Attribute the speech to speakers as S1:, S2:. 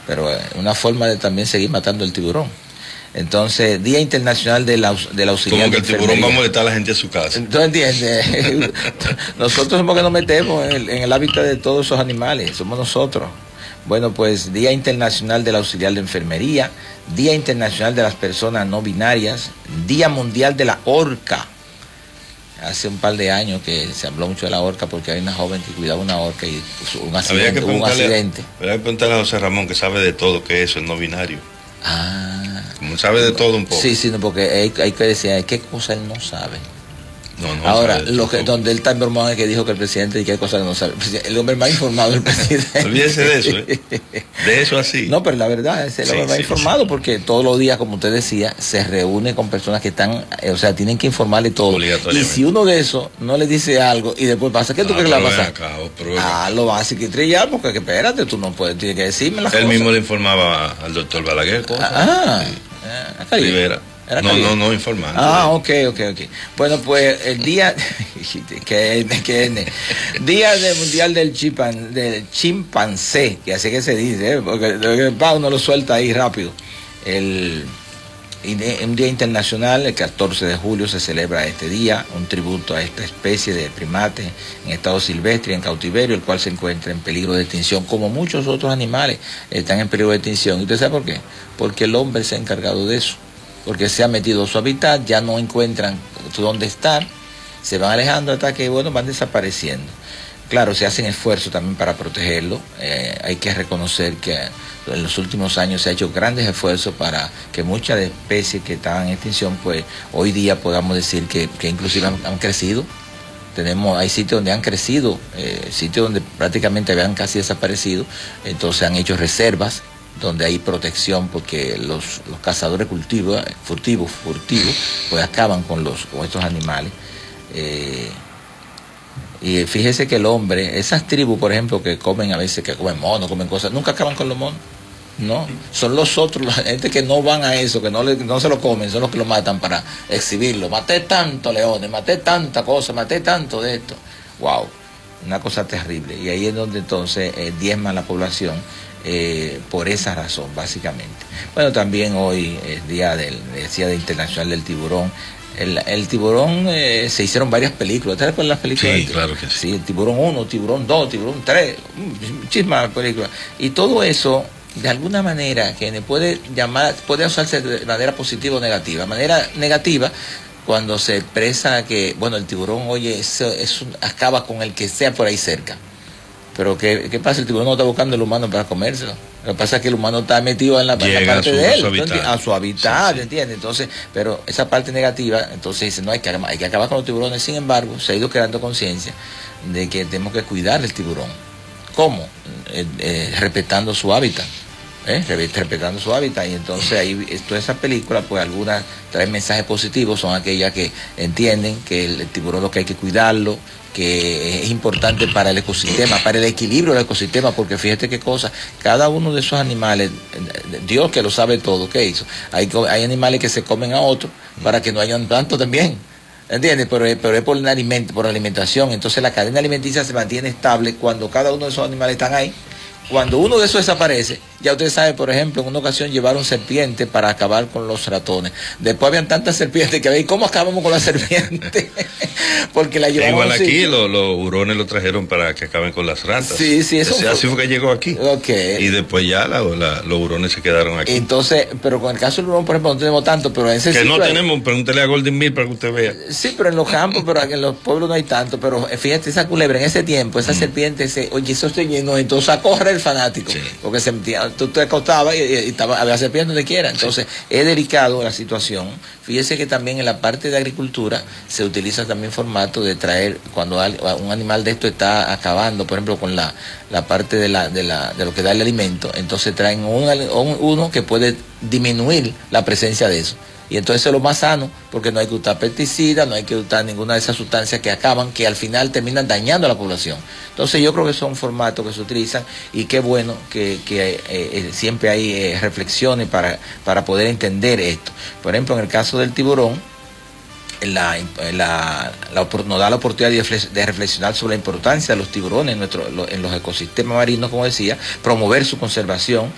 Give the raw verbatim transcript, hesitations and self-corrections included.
S1: pero eh, una forma de también seguir matando el tiburón. Entonces, Día Internacional del, aus, del Auxiliar.
S2: Como que el tiburón va a molestar a la gente a su casa.
S1: ¿Tú entiendes? Nosotros somos que nos metemos en el, en el hábitat de todos esos animales, somos nosotros. Bueno, pues Día Internacional del Auxiliar de Enfermería, Día Internacional de las Personas No Binarias, Día Mundial de la Orca. Hace un par de años que se habló mucho de la orca porque hay una joven que cuidaba una orca y un accidente.
S2: Había que
S1: un accidente.
S2: Habría que preguntarle a José Ramón, que sabe de todo, que eso es no binario.
S1: Ah.
S2: Como sabe de todo un poco.
S1: Sí, sí, no, porque hay, hay que decir, ¿qué cosa él no sabe?
S2: No, no
S1: Ahora,
S2: sabe
S1: lo que, donde él está informado es que dijo que el presidente y que hay cosas que no sabe. El hombre más informado del presidente.
S2: Olvídese de eso, ¿eh? De eso así.
S1: No, pero la verdad es el sí, hombre más sí, informado sí. Porque todos los días, como usted decía, se reúne con personas que están, eh, o sea, tienen que informarle todo. Y si uno de esos no le dice algo y después pasa, ¿qué tú ah, crees que le va a pasar? Acá, ah, lo vas a estrellar porque que, espérate, tú no puedes, tienes que decirme las
S2: Él
S1: cosas.
S2: mismo le informaba al doctor Balaguer.
S1: Ah,
S2: sí.
S1: ah acá
S2: Rivera. No, no, no, informando.
S1: Ah, ok, ok, ok. Bueno, pues el día, que, que, Día del Mundial del, chipan, del Chimpancé, que así que se dice, ¿eh? Porque el Pau no lo suelta ahí rápido. El, un día internacional, el catorce de julio se celebra este día, un tributo a esta especie de primates en estado silvestre y en cautiverio, el cual se encuentra en peligro de extinción, como muchos otros animales están en peligro de extinción. ¿Y usted sabe por qué? Porque el hombre se ha encargado de eso. Porque se ha metido a su hábitat, ya no encuentran dónde estar, se van alejando hasta que, bueno, van desapareciendo. Claro, se hacen esfuerzos también para protegerlo. Eh, hay que reconocer que en los últimos años se ha hecho grandes esfuerzos para que muchas especies que estaban en extinción, pues hoy día podamos decir que, que inclusive han, han crecido. Tenemos, hay sitios donde han crecido, eh, sitios donde prácticamente habían casi desaparecido, entonces han hecho reservas donde hay protección porque los, los cazadores cultivos, furtivos, furtivos, pues acaban con los con estos animales. Eh, y fíjese que el hombre, esas tribus, por ejemplo, que comen a veces, que comen monos, comen cosas, nunca acaban con los monos. No, son los otros, la gente que no van a eso, que no, le, no se lo comen, son los que lo matan para exhibirlo. Maté tanto leones, maté tanta cosa, maté tanto de esto. Wow, una cosa terrible. Y ahí es donde entonces eh, diezma la población. Eh, por esa razón, básicamente. Bueno, también hoy es día del, decía de Internacional del Tiburón. El, el tiburón, eh, se hicieron varias películas. ¿Te recuerdas las películas?
S2: Sí, claro que sí.
S1: Sí, el Tiburón uno, Tiburón dos, Tiburón tres, muchísimas películas. Y todo eso, de alguna manera, que puede llamar, puede usarse de manera positiva o negativa. De manera negativa, cuando se expresa que, bueno, el tiburón, oye, es, es un, acaba con el que sea por ahí cerca. Pero ¿qué, qué pasa? El tiburón no está buscando el humano para comérselo. Lo que pasa es que el humano está metido en la, en la parte su, de él, a su, a su hábitat, sí, sí. ¿Entiendes? Entonces, pero esa parte negativa, entonces dice, no, hay que, hay que acabar con los tiburones. Sin embargo, se ha ido creando conciencia de que tenemos que cuidar el tiburón. ¿Cómo? Eh, eh, respetando su hábitat. ¿Eh? respetando su hábitat, y entonces ahí todas esas películas, pues algunas traen mensajes positivos, son aquellas que entienden que el, el tiburón lo que hay que cuidarlo, que es importante para el ecosistema, para el equilibrio del ecosistema, porque fíjate qué cosa, cada uno de esos animales, Dios que lo sabe todo, ¿qué hizo? Hay, hay animales que se comen a otros para que no hayan tanto también, ¿entiendes? Pero, pero es por, el alimento, por la alimentación, entonces la cadena alimenticia se mantiene estable cuando cada uno de esos animales están ahí. Cuando uno de esos desaparece, ya usted sabe, por ejemplo, en una ocasión llevaron serpientes para acabar con los ratones. Después habían tantas serpientes que, ¿cómo acabamos con las serpientes? Porque la llevaron.
S2: Igual aquí los, los hurones lo trajeron para que acaben con las ratas.
S1: Sí, sí, eso.
S2: Así fue, así fue que llegó aquí.
S1: Okay.
S2: Y después ya la, la, los hurones se quedaron aquí.
S1: Entonces, pero con el caso del hurón, por ejemplo, no tenemos tanto, pero en ese
S2: que no
S1: hay...
S2: tenemos, pregúntele a Golden Mill para que usted vea.
S1: Sí, pero en los campos, pero en los pueblos no hay tanto. Pero fíjate, esa culebra en ese tiempo, esa mm. serpiente, se, oye, eso se llenó, entonces a correr el fanático. Sí. Porque se metía, tú te acostabas y, y, y estaba, había serpiente donde quiera. Entonces, sí. Es delicado la situación. Fíjese que también en la parte de agricultura se utiliza también formato de traer, cuando un animal de esto está acabando, por ejemplo, con la, la parte de, la, de, la, de lo que da el alimento, entonces traen un, un, uno que puede disminuir la presencia de eso. Y entonces es lo más sano, porque no hay que usar pesticidas, no hay que usar ninguna de esas sustancias que acaban, que al final terminan dañando a la población. Entonces yo creo que son formatos que se utilizan y qué bueno que, que eh, eh, siempre hay eh, reflexiones para, para poder entender esto. Por ejemplo, en el caso del tiburón, La, la, la, nos da la oportunidad de reflexionar sobre la importancia de los tiburones en, nuestro, en los ecosistemas marinos, como decía, promover su conservación,